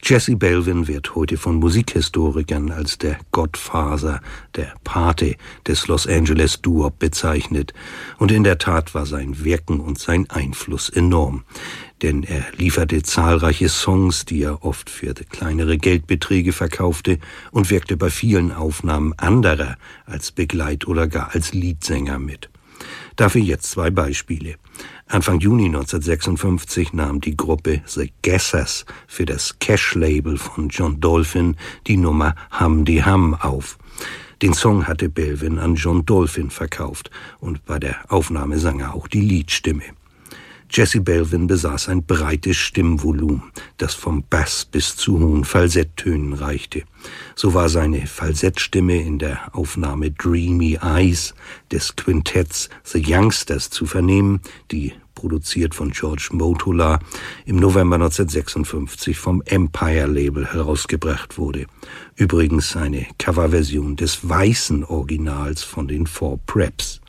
Jesse Belvin wird heute von Musikhistorikern als der Godfather, der Pate des Los Angeles Doo-Wop bezeichnet. Und in der Tat war sein Wirken und sein Einfluss enorm. Denn er lieferte zahlreiche Songs, die er oft für kleinere Geldbeträge verkaufte, und wirkte bei vielen Aufnahmen anderer als Begleit- oder gar als Leadsänger mit. Dafür jetzt 2 Beispiele. Anfang Juni 1956 nahm die Gruppe The Gassers für das Cash-Label von John Dolphin die Nummer Hamdi Ham auf. Den Song hatte Belvin an John Dolphin verkauft und bei der Aufnahme sang er auch die Leadstimme. Jesse Belvin besaß ein breites Stimmvolumen, das vom Bass bis zu hohen Falsetttönen reichte. So war seine Falsettstimme in der Aufnahme Dreamy Eyes des Quintetts The Youngsters zu vernehmen, die, produziert von George Motola, im November 1956 vom Empire-Label herausgebracht wurde. Übrigens eine Coverversion des weißen Originals von den Four Preps.